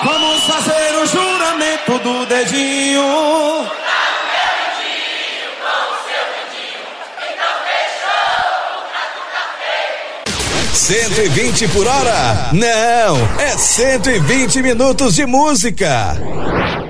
Vamos fazer o juramento do dedinho. 120 por hora? Não, é 120 minutos de música.